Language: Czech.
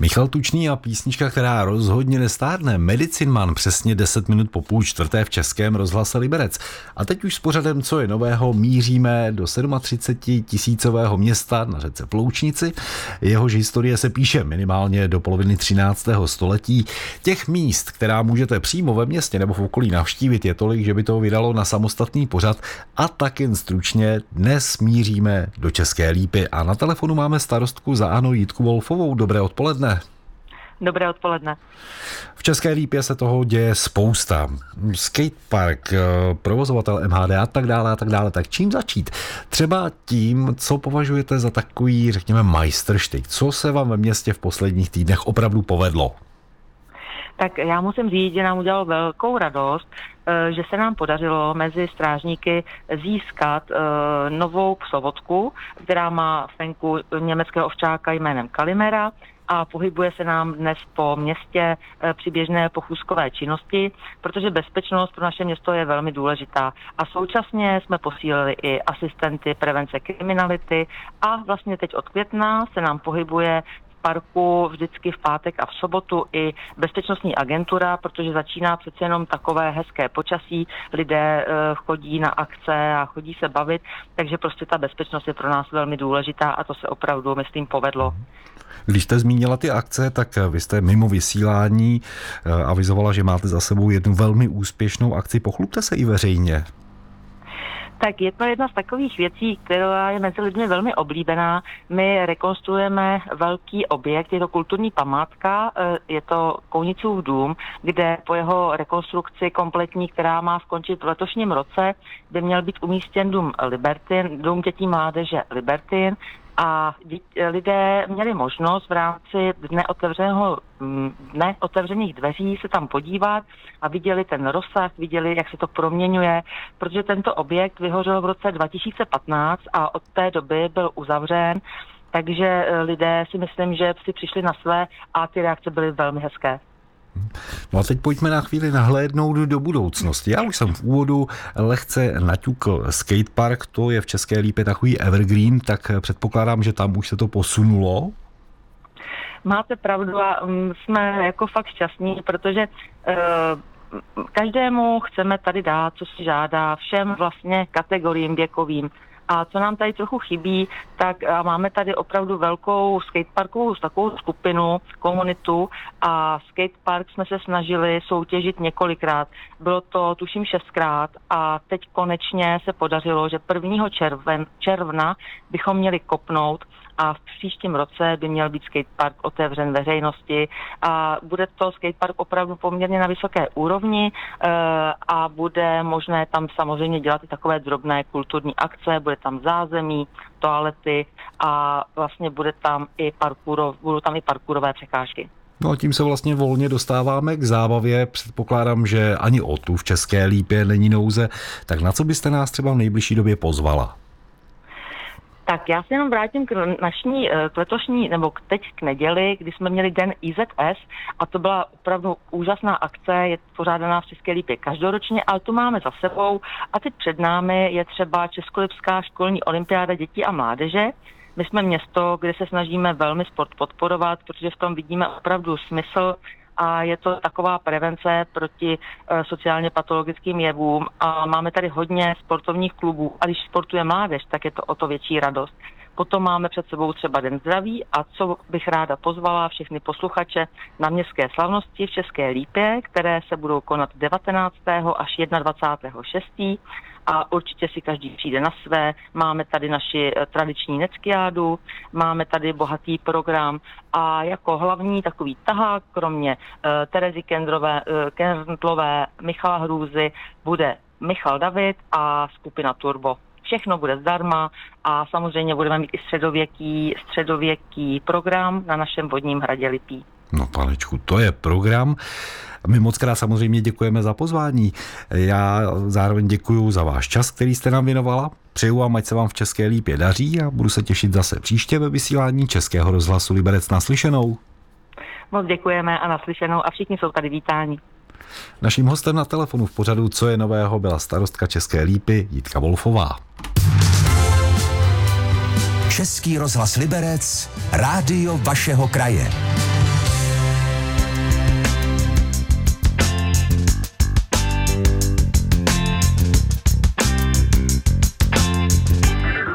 Michal Tučný a písnička, která rozhodně nestárne. Medicine Man, přesně 10 minut po 3:30 v Českém rozhlase Liberec. A teď už s pořadem Co je nového míříme do 37 tisícového města na řece Ploučnici. Jehož historie se píše minimálně do poloviny 13. století. Těch míst, která můžete přímo ve městě nebo v okolí navštívit, je tolik, že by to vydalo na samostatný pořad. A tak jen stručně dnes míříme do České Lípy. A na telefonu máme starostku za ANO Jitku Wolfovou. Dobré odpoledne. Dobré odpoledne. V České Lípě se toho děje spousta. Skatepark, provozovatel MHD a tak dále. Tak čím začít? Třeba tím, co považujete za takový, řekněme, majstrštyk. Co se vám ve městě v posledních týdnech opravdu povedlo? Tak já musím říct, že nám udělalo velkou radost, že se nám podařilo mezi strážníky získat novou psovodku, která má fenku německého ovčáka jménem Kalimera a pohybuje se nám dnes po městě při běžné pochůzkové činnosti, protože bezpečnost pro naše město je velmi důležitá. A současně jsme posílili i asistenty prevence kriminality a vlastně teď od května se nám pohybuje parku vždycky v pátek a v sobotu i bezpečnostní agentura, protože začíná přece jenom takové hezké počasí, lidé chodí na akce a chodí se bavit, takže prostě ta bezpečnost je pro nás velmi důležitá a to se opravdu, myslím, povedlo. Když jste zmínila ty akce, tak vy jste mimo vysílání avizovala, že máte za sebou jednu velmi úspěšnou akci. Pochlubte se i veřejně. Tak je to jedna z takových věcí, která je mezi lidmi velmi oblíbená. My rekonstruujeme velký objekt, je to kulturní památka, je to Kounicův dům, kde po jeho rekonstrukci kompletní, která má skončit v letošním roce, by měl být umístěn dům Libertin, dům dětí mládeže Libertin. A lidé měli možnost v rámci dne otevřených dveří se tam podívat a viděli ten rozsah, viděli, jak se to proměňuje, protože tento objekt vyhořel v roce 2015 a od té doby byl uzavřen, takže lidé si myslím, že si přišli na své a ty reakce byly velmi hezké. No a teď pojďme na chvíli nahlédnout do budoucnosti. Já už jsem v úvodu lehce naťukl skatepark, to je v České Lípě takový evergreen, tak předpokládám, že tam už se to posunulo. Máte pravdu a jsme jako fakt šťastní, protože každému chceme tady dát, co si žádá, všem vlastně kategoriím věkovým. A co nám tady trochu chybí, tak máme tady opravdu velkou skateparkovou takovou skupinu, komunitu a skatepark jsme se snažili soutěžit několikrát. Bylo to tuším 6krát a teď konečně se podařilo, že 1. června bychom měli kopnout a v příštím roce by měl být skatepark otevřen veřejnosti a bude to skatepark opravdu poměrně na vysoké úrovni a bude možné tam samozřejmě dělat i takové drobné kulturní akce, bude tam zázemí, toalety a vlastně budou tam i parkourové překážky. No a tím se vlastně volně dostáváme k zábavě. Předpokládám, že ani o tu v České Lípě není nouze. Tak na co byste nás třeba v nejbližší době pozvala? Tak já se jenom vrátím k letošní, nebo teď k neděli, kdy jsme měli den IZS a to byla opravdu úžasná akce, je pořádaná v České Lípě každoročně, ale tu máme za sebou a teď před námi je třeba Českolipská školní olympiáda dětí a mládeže. My jsme město, kde se snažíme velmi sport podporovat, protože v tom vidíme opravdu smysl a je to taková prevence proti sociálně patologickým jevům a máme tady hodně sportovních klubů a když sportuje mládež, tak je to o to větší radost. Potom máme před sebou třeba Den zdraví a co bych ráda pozvala všechny posluchače na městské slavnosti v České Lípě, které se budou konat 19. až 21.6. a určitě si každý přijde na své. Máme tady naši tradiční neckiádu, máme tady bohatý program a jako hlavní takový tahák, kromě Terezy Kendlové, Michala Hrůzy, bude Michal David a skupina Turbo. Všechno bude zdarma a samozřejmě budeme mít i středověký program na našem vodním hradě Lipí. No panečku, to je program. My moc krát samozřejmě děkujeme za pozvání. Já zároveň děkuju za váš čas, který jste nám věnovala. Přeju vám, ať se vám v České Lípě daří a budu se těšit zase příště ve vysílání Českého rozhlasu Liberec. Naslyšenou. Moc děkujeme a naslyšenou a všichni jsou tady vítáni. Naším hostem na telefonu v pořadu Co je nového byla starostka České Lípy Jitka Wolfová. Český rozhlas Liberec, rádio vašeho kraje.